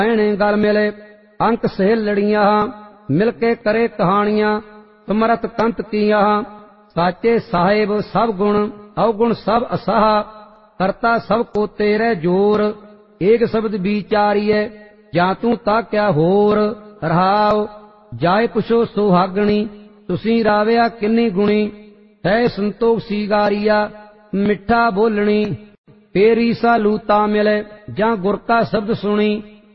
ऐणे गल मिले अंक सहेल लड़िया मिलके करे कहानियां समरथ कंत किया साचे साहेब सब गुण अवगुण सब असाह करता सब को तेरे जोर एक शब्द विचारिए जा तू ता क्या होर रहाओ जाए पुछो सुहागणी तुसी राविया किन्नी गुणी है संतोख सीगारिया मिठा बोलनी तेरी सा लूता मिले जा गुर का शब्द सुनी